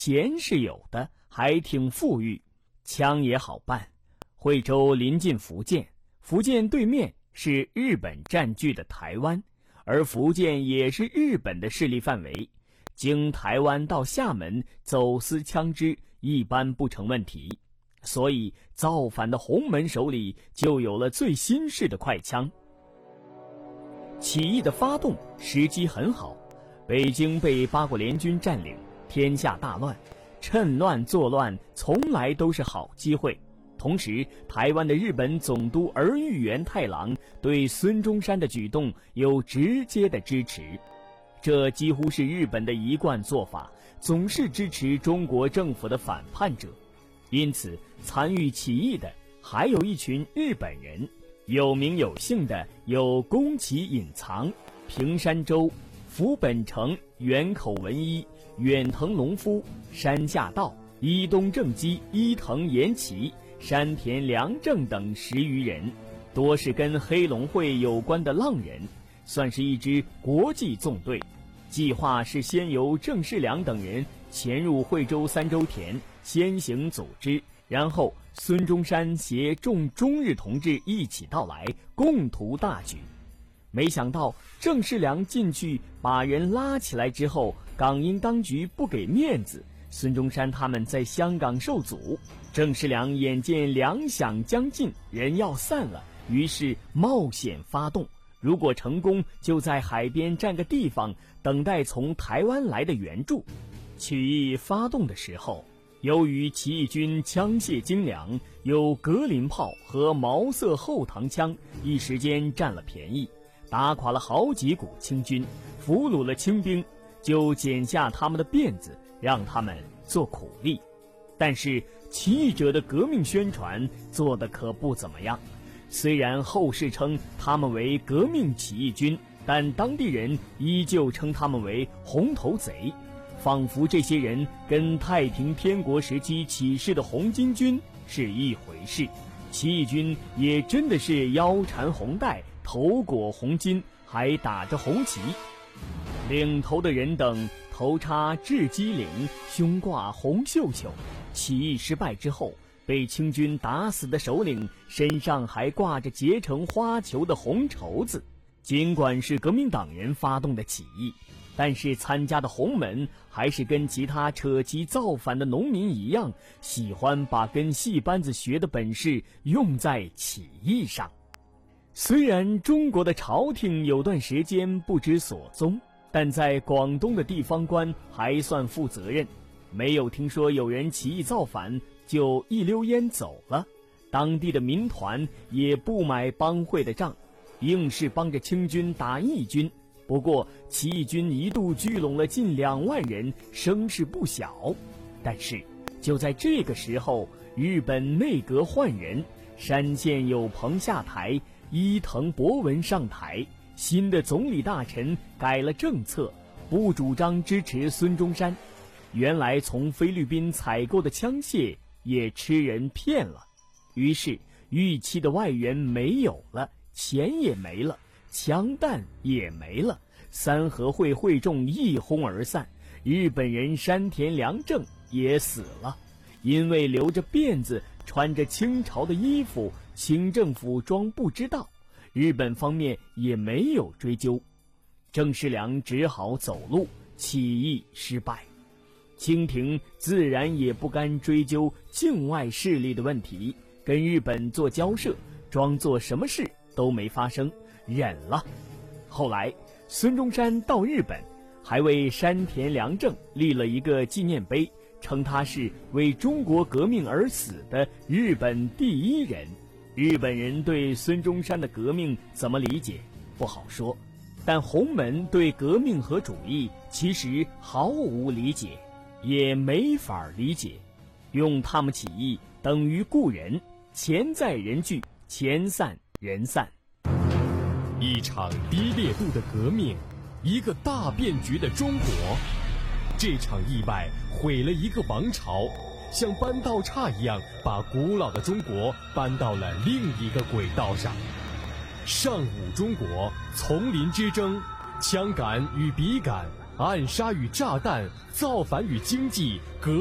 钱是有的，还挺富裕，枪也好办。惠州临近福建，福建对面是日本占据的台湾，而福建也是日本的势力范围，经台湾到厦门走私枪支一般不成问题，所以造反的洪门手里就有了最新式的快枪。起义的发动时机很好，北京被八国联军占领，天下大乱，趁乱作乱从来都是好机会。同时，台湾的日本总督儿玉源太郎对孙中山的举动有直接的支持，这几乎是日本的一贯做法，总是支持中国政府的反叛者。因此，参与起义的还有一群日本人，有名有姓的有宫崎隐藏、平山周、福本成、远口文一、远藤隆夫、山下道、伊东正基、伊藤延齐、山田良正等10余人，多是跟黑龙会有关的浪人，算是一支国际纵队。计划是先由郑世良等人潜入惠州三州田，先行组织，然后孙中山携众中日同志一起到来，共图大举。没想到郑世良进去把人拉起来之后，港英当局不给面子，孙中山他们在香港受阻，郑世良眼见粮饷将尽，人要散了，于是冒险发动，如果成功就在海边占个地方，等待从台湾来的援助。起义发动的时候，由于起义军枪械精良，有格林炮和毛瑟后膛枪，一时间占了便宜，打垮了好几股清军，俘虏了清兵，就剪下他们的辫子，让他们做苦力。但是起义者的革命宣传做得可不怎么样，虽然后世称他们为革命起义军，但当地人依旧称他们为红头贼，仿佛这些人跟太平天国时期起事的红巾军是一回事。起义军也真的是腰缠红带，头裹红巾，还打着红旗，领头的人等头插雉鸡翎，胸挂红绣球。起义失败之后，被清军打死的首领身上还挂着结成花球的红绸子。尽管是革命党人发动的起义，但是参加的洪门还是跟其他扯旗造反的农民一样，喜欢把跟戏班子学的本事用在起义上。虽然中国的朝廷有段时间不知所踪，但在广东的地方官还算负责任，没有听说有人起义造反就一溜烟走了。当地的民团也不买帮会的账，硬是帮着清军打义军。不过起义军一度聚拢了近2万人，声势不小。但是就在这个时候，日本内阁换人，山县有朋下台，伊藤博文上台，新的总理大臣改了政策，不主张支持孙中山。原来从菲律宾采购的枪械也吃人骗了，于是预期的外援没有了，钱也没了，枪弹也没了，三合会会众一哄而散。日本人山田良正也死了，因为留着辫子，穿着清朝的衣服，清政府装不知道，日本方面也没有追究，郑世良只好走路，起义失败。清廷自然也不甘追究境外势力的问题，跟日本做交涉，装作什么事都没发生，忍了。后来孙中山到日本，还为山田良正立了一个纪念碑，称他是为中国革命而死的日本第一人。日本人对孙中山的革命怎么理解不好说，但洪门对革命和主义其实毫无理解，也没法理解。用他们起义等于故人，钱在人聚，钱散人散。 一场低烈度的革命，一个大变局的中国。这场意外毁了一个王朝，像搬道岔一样把古老的中国搬到了另一个轨道上。上午中国，丛林之争，枪杆与笔杆暗杀与炸弹，造反与经济，